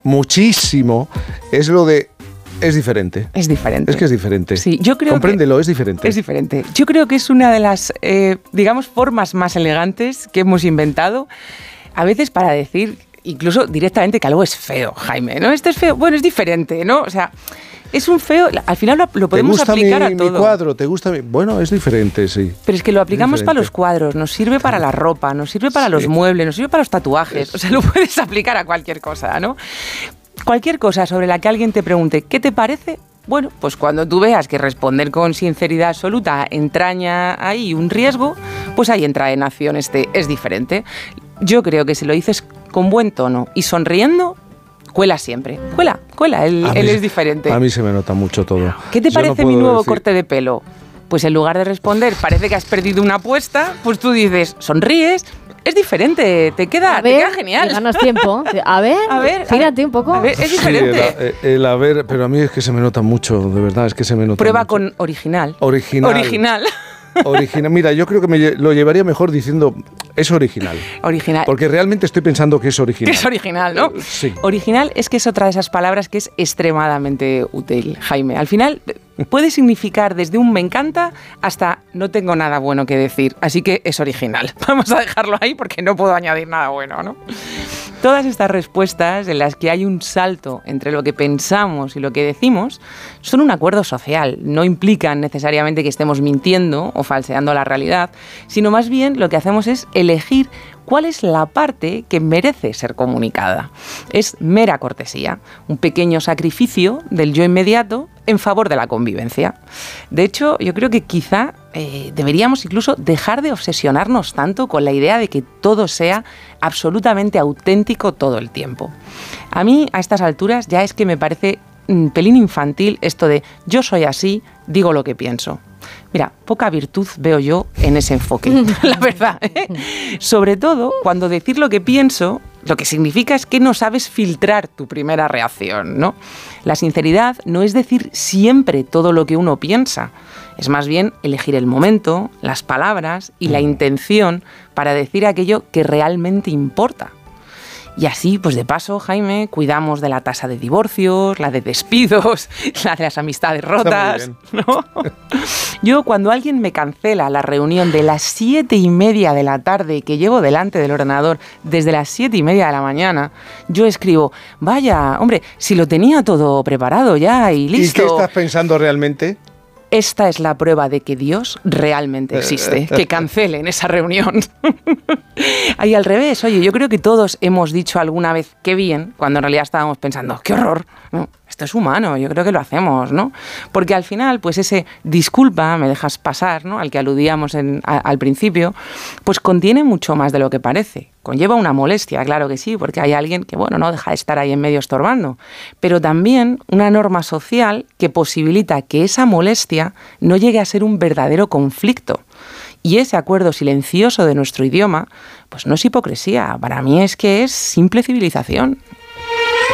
muchísimo es lo de... Es diferente. Es diferente. Es que es diferente. Sí, yo creo Compréndelo, es diferente. Es diferente. Yo creo que es una de las, digamos, formas más elegantes que hemos inventado, a veces para decir, incluso directamente, que algo es feo, Jaime, ¿no? Esto es feo, bueno, es diferente, ¿no? O sea, es un feo, al final lo podemos aplicar a todo. ¿Te gusta mi cuadro? ¿Te gusta mi...? Bueno, es diferente, sí. Pero es que lo aplicamos para los cuadros, nos sirve para la ropa, nos sirve para los muebles, nos sirve para los tatuajes, o sea, lo puedes aplicar a cualquier cosa, ¿no? Cualquier cosa sobre la que alguien te pregunte, ¿qué te parece? Bueno, pues cuando tú veas que responder con sinceridad absoluta entraña ahí un riesgo, pues ahí entra en acción es diferente. Yo creo que si lo dices con buen tono y sonriendo, cuela siempre. Cuela, él es diferente. A mí se me nota mucho todo. ¿Qué te parece mi nuevo corte de pelo? Pues en lugar de responder, parece que has perdido una apuesta, pues tú dices, sonríes. Es diferente, te queda genial. Ganas tiempo. A ver, gírate un poco. A ver, es diferente. Sí, a ver, pero a mí es que se me nota mucho, de verdad, es que se me nota Prueba mucho. con original. Original. Mira, yo creo que lo llevaría mejor diciendo es original. Original. Porque realmente estoy pensando que es original. Que es original, ¿no? Sí. Original es que es otra de esas palabras que es extremadamente útil, Jaime. Al final puede significar desde un me encanta hasta no tengo nada bueno que decir. Así que es original. Vamos a dejarlo ahí porque no puedo añadir nada bueno, ¿no? Todas estas respuestas en las que hay un salto entre lo que pensamos y lo que decimos son un acuerdo social. No implican necesariamente que estemos mintiendo o falseando la realidad, sino más bien lo que hacemos es elegir cuál es la parte que merece ser comunicada. Es mera cortesía, un pequeño sacrificio del yo inmediato en favor de la convivencia. De hecho, yo creo que quizá deberíamos incluso dejar de obsesionarnos tanto con la idea de que todo sea absolutamente auténtico todo el tiempo. A mí, a estas alturas, ya es que me parece un pelín infantil esto de yo soy así, digo lo que pienso. Mira, poca virtud veo yo en ese enfoque, la verdad, ¿eh? Sobre todo cuando decir lo que pienso, lo que significa es que no sabes filtrar tu primera reacción, ¿no? La sinceridad no es decir siempre todo lo que uno piensa, es más bien elegir el momento, las palabras y la intención para decir aquello que realmente importa. Y así, pues de paso, Jaime, cuidamos de la tasa de divorcios, la de despidos, la de las amistades rotas, ¿no? Yo, cuando alguien me cancela la reunión de las 7:30 de la tarde que llevo delante del ordenador desde las 7:30 de la mañana, yo escribo, vaya, hombre, si lo tenía todo preparado ya y listo. ¿Y qué estás pensando realmente? Esta es la prueba de que Dios realmente existe, que cancelen esa reunión. Ahí al revés, oye, yo creo que todos hemos dicho alguna vez qué bien, cuando en realidad estábamos pensando, qué horror, no, esto es humano, yo creo que lo hacemos, ¿no? Porque al final, pues ese disculpa, me dejas pasar, ¿no? Al que aludíamos al principio, pues contiene mucho más de lo que parece. Conlleva una molestia, claro que sí, porque hay alguien que, bueno, no deja de estar ahí en medio estorbando, pero también una norma social que posibilita que esa molestia no llegue a ser un verdadero conflicto. Y ese acuerdo silencioso de nuestro idioma, pues no es hipocresía, para mí es que es simple civilización.